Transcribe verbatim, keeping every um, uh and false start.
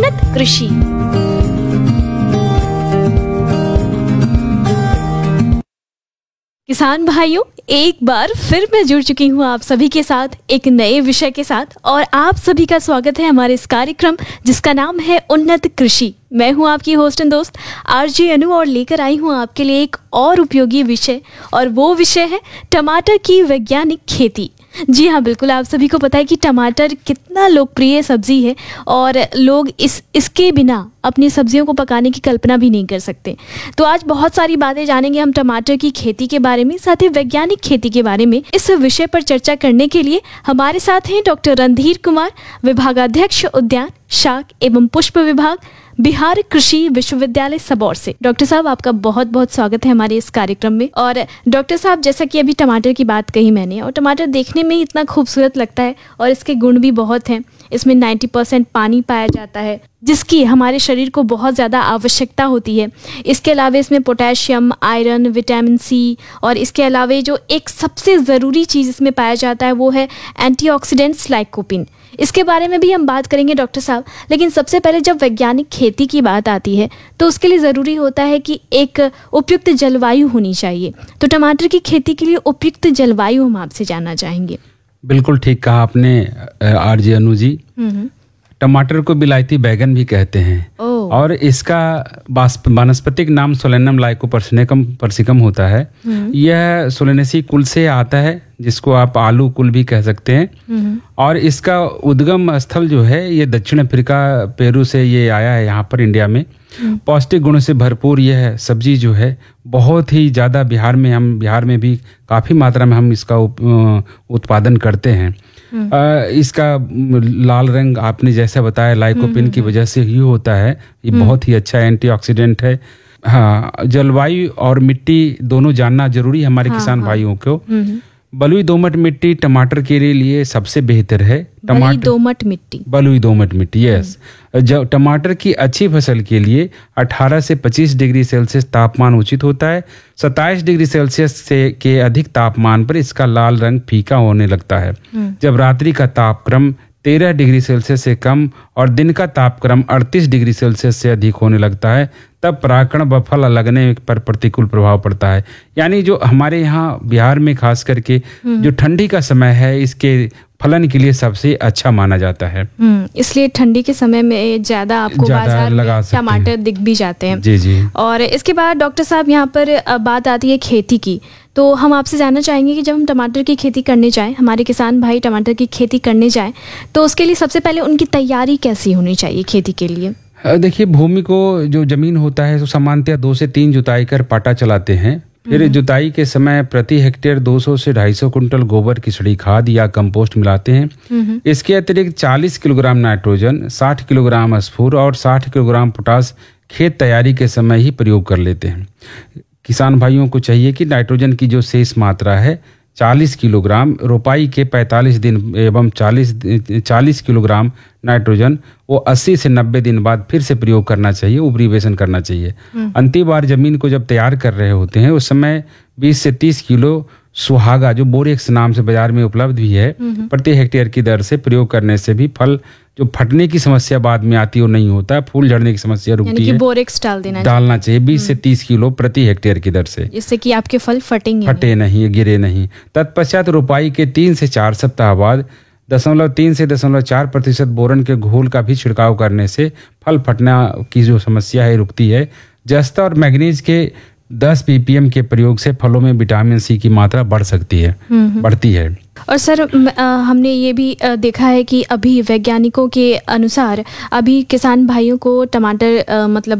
उन्नत कृषि। किसान भाइयों, एक बार फिर मैं जुड़ चुकी हूँ आप सभी के साथ एक नए विषय के साथ, और आप सभी का स्वागत है हमारे इस कार्यक्रम जिसका नाम है उन्नत कृषि। मैं हूँ आपकी होस्ट एंड दोस्त आरजे अनु, और लेकर आई हूँ आपके लिए एक और उपयोगी विषय, और वो विषय है टमाटर की वैज्ञानिक खेती। जी हाँ, बिल्कुल, आप सभी को पता है कि टमाटर कितना लोकप्रिय सब्जी है और लोग इस इसके बिना अपनी सब्जियों को पकाने की कल्पना भी नहीं कर सकते। तो आज बहुत सारी बातें जानेंगे हम टमाटर की खेती के बारे में, साथ ही वैज्ञानिक खेती के बारे में। इस विषय पर चर्चा करने के लिए हमारे साथ हैं डॉक्टर रणधीर कुमार, विभागाध्यक्ष उद्यान, शाक एवं पुष्प विभाग, बिहार कृषि विश्वविद्यालय सबौर से। डॉक्टर साहब, आपका बहुत बहुत स्वागत है हमारे इस कार्यक्रम में। और डॉक्टर साहब, जैसा कि अभी टमाटर की बात कही मैंने, और टमाटर देखने में इतना खूबसूरत लगता है और इसके गुण भी बहुत हैं। इसमें नब्बे परसेंट पानी पाया जाता है जिसकी हमारे शरीर को बहुत ज़्यादा आवश्यकता होती है। इसके अलावा इसमें पोटेशियम, आयरन, विटामिन सी, और इसके अलावा जो एक सबसे ज़रूरी चीज़ इसमें पाया जाता है वो है एंटीऑक्सीडेंट्स लाइकोपिन। इसके बारे में भी हम बात करेंगे डॉक्टर साहब, लेकिन सबसे पहले जब वैज्ञानिक खेती की बात आती है तो उसके लिए ज़रूरी होता है कि एक उपयुक्त जलवायु होनी चाहिए। तो टमाटर की खेती के लिए उपयुक्त जलवायु हम आपसे जानना चाहेंगे। बिल्कुल ठीक कहा आपने आरजे अनु जी। टमाटर को बिलायती बैगन भी कहते हैं और इसका वानस्पतिक नाम सोलेनम लाइकोपर्सिकम पर्सिकम होता है। यह सोलेनेसी कुल से आता है जिसको आप आलू कुल भी कह सकते हैं। और इसका उद्गम स्थल जो है ये दक्षिण अफ्रीका, पेरू से ये आया है यहाँ पर इंडिया में। पौष्टिक गुणों से भरपूर यह सब्जी जो है बहुत ही ज़्यादा बिहार में हम बिहार में भी काफ़ी मात्रा में हम इसका उत्पादन करते हैं। आ, इसका लाल रंग आपने जैसा बताया लाइकोपिन की वजह से ही होता है। ये बहुत ही अच्छा एंटीऑक्सीडेंट है। हाँ, जलवायु और मिट्टी दोनों जानना जरूरी है हमारे हाँ, किसान हाँ, भाइयों को। बलुई दोमट मिट्टी टमाटर के लिए सबसे बेहतर है। टमाटर दोमट मिट्टी बलुई दोमट मिट्टी यस। जब टमाटर की अच्छी फसल के लिए अठारह से पच्चीस डिग्री सेल्सियस तापमान उचित होता है। सत्ताईस डिग्री सेल्सियस से के अधिक तापमान पर इसका लाल रंग फीका होने लगता है। जब रात्रि का तापक्रम तेरह डिग्री सेल्सियस से कम और दिन का तापक्रम अड़तीस डिग्री सेल्सियस से अधिक होने लगता है तब परागण व फल लगने पर प्रतिकूल प्रभाव पड़ता है। यानी जो हमारे यहाँ बिहार में खास करके जो ठंडी का समय है इसके फलन के लिए सबसे अच्छा माना जाता है। इसलिए ठंडी के समय में ज्यादा आपको बाजार में टमाटर दिख भी जाते हैं। जी जी। और इसके बाद डॉक्टर साहब यहाँ पर बात आती है खेती की, तो हम आपसे जानना चाहेंगे कि जब हम टमाटर की खेती करने जाएं, हमारे किसान भाई टमाटर की खेती करने जाएं, तो उसके लिए सबसे पहले उनकी तैयारी कैसी होनी चाहिए खेती के लिए? देखिए, भूमि को जो जमीन होता है तो सामान्यतः दो से तीन जुताई कर पाटा चलाते हैं। फिर जुताई के समय प्रति हेक्टेयर दो सौ से ढाई सौ कुंटल गोबर की सड़ी खाद या कंपोस्ट मिलाते हैं। इसके अतिरिक्त चालीस किलोग्राम नाइट्रोजन, साठ किलोग्राम स्फूर और साठ किलोग्राम पोटास खेत तैयारी के समय ही प्रयोग कर लेते हैं। किसान भाइयों को चाहिए कि नाइट्रोजन की जो शेष मात्रा है चालीस किलोग्राम, रोपाई के पैंतालीस दिन एवं चालीस चालीस किलोग्राम नाइट्रोजन वो अस्सी से नब्बे दिन बाद फिर से प्रयोग करना चाहिए, उपरिवेशन करना चाहिए। अंतिम बार जमीन को जब तैयार कर रहे होते हैं उस समय बीस से तीस किलो सुहागा जो बोरेक्स नाम से बाजार में उपलब्ध भी है प्रति हेक्टेयर की दर से प्रयोग करने से भी फल जो फटने की समस्या बाद में आती है वो नहीं होता, फूल झड़ने की समस्या रुकती है। बोरेक्स डाल देना डालना चाहिए बीस से तीस किलो प्रति हेक्टेयर की दर से, जिससे कि आपके फल फटेंगे फटे नहीं, गिरे नहीं। तत्पश्चात रोपाई के तीन से चार सप्ताह बाद दशमलव तीन से दशमलव चार प्रतिशत बोरन के घोल का भी छिड़काव करने से फल फटना की जो समस्या है रुकती है। जस्ता और मैग्नीज के दस पीपीएम के प्रयोग से फलों में विटामिन सी की मात्रा बढ़ सकती है, बढ़ती है। और सर आ, हमने ये भी आ, देखा है कि अभी वैज्ञानिकों के अनुसार अभी किसान भाइयों को टमाटर आ, मतलब